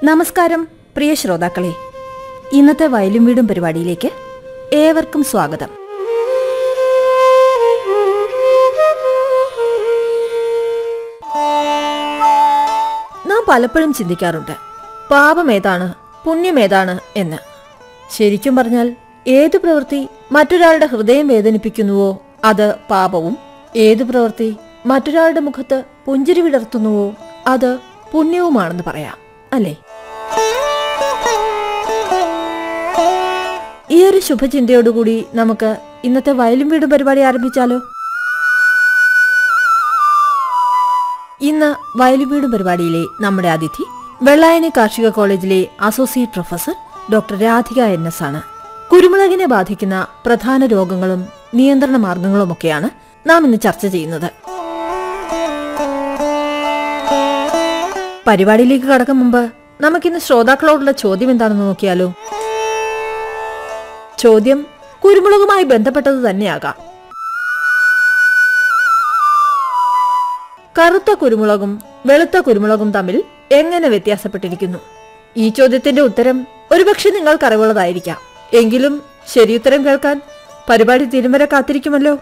നമസ്കാരം പ്രിയ ശ്രോതാക്കളെ, ഇന്നത്തെ വയലും വീടും പരിപാടിയിലേക്ക് ഏവർക്കും സ്വാഗതം. നാം പലപ്പോഴും ചിന്തിക്കാറുണ്ട്, പാപമേതാണ് പുണ്യമേതാണ് എന്ന്. ശരിക്കും പറഞ്ഞാൽ ഏതു പ്രവൃത്തി മറ്റൊരാളുടെ ഹൃദയം വേദനിപ്പിക്കുന്നുവോ അത് പാപവും, ഏതു പ്രവൃത്തി മറ്റൊരാളുടെ മുഖത്ത് പുഞ്ചിരി വിടർത്തുന്നുവോ അത് പുണ്യവുമാണെന്ന് പറയാം, അല്ലേ? ഈ ഒരു ശുഭചിന്തയോടുകൂടി നമുക്ക് ഇന്നത്തെ വയലും വീടും പരിപാടി ആരംഭിച്ചാലോ? ഇന്ന് വയലും വീടും പരിപാടിയിലെ നമ്മുടെ അതിഥി വെള്ളായണി കാർഷിക കോളേജിലെ associate professor doctor Radhika NS ആണ്. കുരുമുളകിനെ ബാധിക്കുന്ന പ്രധാന രോഗങ്ങളും നിയന്ത്രണ മാർഗങ്ങളുമൊക്കെയാണ് നാം ഇന്ന് ചർച്ച ചെയ്യുന്നത്. പരിപാടിയിലേക്ക് കടക്കും മുമ്പ് നമുക്കിന്ന് ശ്രോതാക്കളോടുള്ള ചോദ്യം എന്താണെന്ന് നോക്കിയാലോ? ചോദ്യം കുരുമുളകുമായി ബന്ധപ്പെട്ടത് തന്നെയാകാം. കറുത്ത കുരുമുളകും വെളുത്ത കുരുമുളകും തമ്മിൽ എങ്ങനെ വ്യത്യാസപ്പെട്ടിരിക്കുന്നു? ഈ ചോദ്യത്തിന്റെ ഉത്തരം ഒരുപക്ഷെ നിങ്ങൾക്ക് അറിവുള്ളതായിരിക്കാം. എങ്കിലും ശരിയുത്തരം കേൾക്കാൻ പരിപാടി തീരും വരെ കാത്തിരിക്കുമല്ലോ.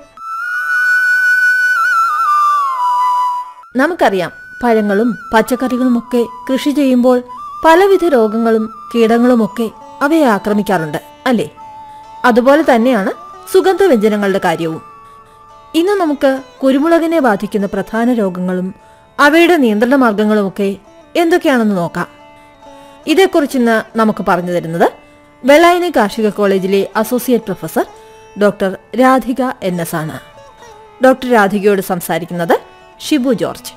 നമുക്കറിയാം, പഴങ്ങളും പച്ചക്കറികളുമൊക്കെ കൃഷി ചെയ്യുമ്പോൾ പലവിധ രോഗങ്ങളും കീടങ്ങളുമൊക്കെ അവയെ ആക്രമിക്കാറുണ്ട്, അല്ലേ? അതുപോലെ തന്നെയാണ് സുഗന്ധവ്യഞ്ജനങ്ങളുടെ കാര്യവും. ഇന്ന് നമുക്ക് കുരുമുളകിനെ ബാധിക്കുന്ന പ്രധാന രോഗങ്ങളും അവയുടെ നിയന്ത്രണ മാർഗങ്ങളുമൊക്കെ എന്തൊക്കെയാണെന്ന് നോക്കാം. ഇതേക്കുറിച്ചിന്ന് നമുക്ക് പറഞ്ഞു തരുന്നത് വെള്ളായണി കാർഷിക കോളേജിലെ associate professor doctor Radhika NS ആണ്. ഡോക്ടർ രാധികയോട് സംസാരിക്കുന്നത് ഷിബു ജോർജ്.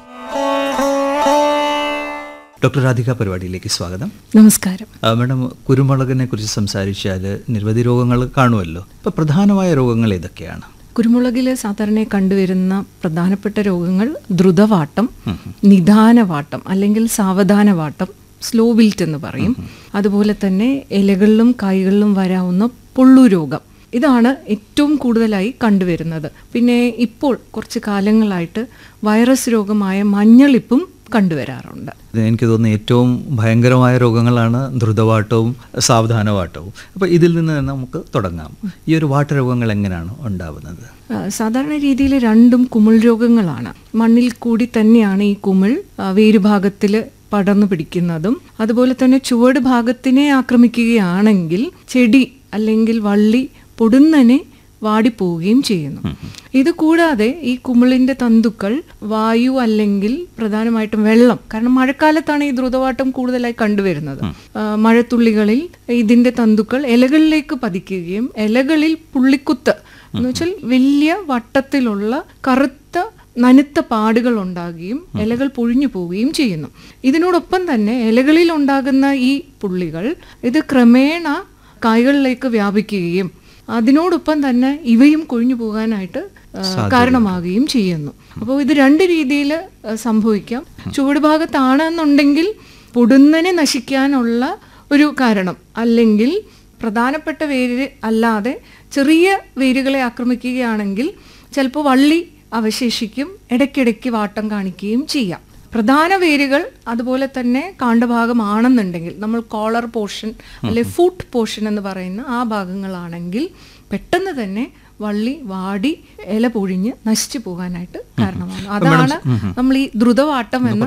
ഡോക്ടർ രാധിക, പരിപാടിയിലേക്ക് സ്വാഗതം. നമസ്കാരം. മാഡം, കുരുമുളകിനെ കുറിച്ച് സംസാരിച്ചാൽ നിരവധി രോഗങ്ങൾ കാണുമല്ലോ. ഇപ്പോൾ പ്രധാനമായ രോഗങ്ങൾ ഏതൊക്കെയാണ്? കുരുമുളകിൽ സാധാരണ കണ്ടുവരുന്ന പ്രധാനപ്പെട്ട രോഗങ്ങൾ ദ്രുതവാട്ടം, നിദാനവാട്ടം അല്ലെങ്കിൽ സാവധാനവാട്ടം, സ്ലോ വിൽറ്റ് എന്ന് പറയും. അതുപോലെ തന്നെ ഇലകളിലും കായ്കളിലും വരാവുന്ന പൊള്ളുരോഗം, ഇതാണ് ഏറ്റവും കൂടുതലായി കണ്ടുവരുന്നത്. പിന്നെ ഇപ്പോൾ കുറച്ച് കാലങ്ങളായിട്ട് വൈറസ് രോഗമായ മഞ്ഞളിപ്പും കണ്ടുവരാറുണ്ട്. എനിക്ക് തോന്നുന്നു ഏറ്റവും ഭയങ്കരമായ രോഗങ്ങളാണ് ദ്രുതവാട്ടവും സാവധാനവാട്ടവും. അപ്പോൾ ഇതിൽ നിന്ന് നമുക്ക് തുടങ്ങാം. ഈ ഒരു വാട്ടരോഗങ്ങൾ എങ്ങനെയാണ് ഉണ്ടാവുന്നത്? സാധാരണ രീതിയിൽ രണ്ടും കുമിൾ രോഗങ്ങളാണ്. മണ്ണിൽ കൂടി തന്നെയാണ് ഈ കുമിൾ വേരുഭാഗത്തിൽ പടർന്നു പിടിക്കുന്നതും. അതുപോലെ തന്നെ ചുവട് ഭാഗത്തിനെ ആക്രമിക്കുകയാണെങ്കിൽ ചെടി അല്ലെങ്കിൽ വള്ളി പൊടുന്നനെ വാടിപ്പോവുകയും ചെയ്യുന്നു. ഇത് കൂടാതെ ഈ കുമിളിന്റെ തന്തുക്കൾ വായു അല്ലെങ്കിൽ പ്രധാനമായിട്ടും വെള്ളം, കാരണം മഴക്കാലത്താണ് ഈ ദ്രുതവാട്ടം കൂടുതലായി കണ്ടുവരുന്നത്. മഴത്തുള്ളികളിൽ ഇതിന്റെ തന്തുക്കൾ ഇലകളിലേക്ക് പതിക്കുകയും ഇലകളിൽ പുള്ളിക്കുത്ത് എന്ന് വെച്ചാൽ വലിയ വട്ടത്തിലുള്ള കറുത്ത നനുത്ത പാടുകൾ ഉണ്ടാകുകയും ഇലകൾ പൊഴിഞ്ഞു പോവുകയും ചെയ്യുന്നു. ഇതിനോടൊപ്പം തന്നെ ഇലകളിൽ ഉണ്ടാകുന്ന ഈ പുള്ളികൾ ഇത് ക്രമേണ കായ്കളിലേക്ക് വ്യാപിക്കുകയും അതിനോടൊപ്പം തന്നെ ഇവയും കൊഴിഞ്ഞു പോകാനായിട്ട് കാരണമാകുകയും ചെയ്യുന്നു. അപ്പോൾ ഇത് രണ്ട് രീതിയിൽ സംഭവിക്കാം. ചുവട് ഭാഗത്താണെന്നുണ്ടെങ്കിൽ പൊടുന്നനെ നശിക്കാനുള്ള ഒരു കാരണം, അല്ലെങ്കിൽ പ്രധാനപ്പെട്ട വേര് അല്ലാതെ ചെറിയ വേരുകളെ ആക്രമിക്കുകയാണെങ്കിൽ ചിലപ്പോൾ വള്ളി അവശേഷിക്കും, ഇടയ്ക്കിടയ്ക്ക് വാട്ടം കാണിക്കുകയും ചെയ്യാം. പ്രധാന വേരുകൾ അതുപോലെ തന്നെ കാണ്ഡഭാഗമാണെന്നുണ്ടെങ്കിൽ, നമ്മൾ കോളർ പോർഷൻ അല്ലെ ഫുട്ട് പോർഷൻ എന്ന് പറയുന്ന ആ ഭാഗങ്ങളാണെങ്കിൽ പെട്ടെന്ന് തന്നെ വള്ളി വാടി ഇല പൊഴിഞ്ഞ് നശിച്ചു പോകാനായിട്ട് കാരണമാണ്. അതാണ് നമ്മൾ ഈ ദ്രുതവാട്ടം എന്ന്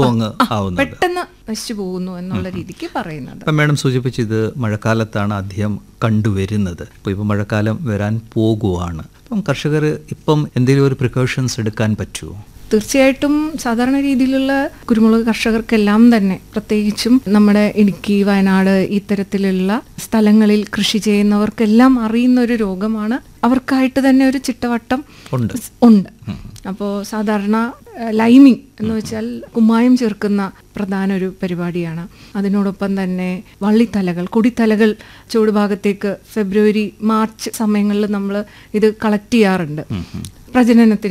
പെട്ടെന്ന് നശിച്ചു പോകുന്നു എന്നുള്ള രീതിക്ക് പറയുന്നത്. മാഡം സൂചിപ്പിച്ചത് മഴക്കാലത്താണ് അധികം കണ്ടുവരുന്നത്. ഇപ്പോൾ മഴക്കാലം വരാൻ പോകുവാണ്. അപ്പം കർഷകർ ഇപ്പം എന്തെങ്കിലും ഒരു പ്രിക്കോഷൻസ് എടുക്കാൻ പറ്റുമോ? തീർച്ചയായിട്ടും സാധാരണ രീതിയിലുള്ള കുരുമുളക് കർഷകർക്കെല്ലാം തന്നെ, പ്രത്യേകിച്ചും നമ്മുടെ ഇടുക്കി, വയനാട് ഇത്തരത്തിലുള്ള സ്ഥലങ്ങളിൽ കൃഷി ചെയ്യുന്നവർക്കെല്ലാം അറിയുന്ന ഒരു രോഗമാണ്. അവർക്കായിട്ട് തന്നെ ഒരു ചിട്ടവട്ടം ഉണ്ട്. അപ്പോൾ സാധാരണ ലൈമിങ് എന്ന് വെച്ചാൽ കുമ്മായം ചേർക്കുന്ന പ്രധാന ഒരു പരിപാടിയാണ്. അതിനോടൊപ്പം തന്നെ വള്ളിത്തലകൾ, കൊടിത്തലകൾ ചുവടുഭാഗത്തേക്ക് ഫെബ്രുവരി മാർച്ച് സമയങ്ങളിൽ നമ്മൾ ഇത് കളക്ട് ചെയ്യാറുണ്ട് പ്രജനനത്തിന്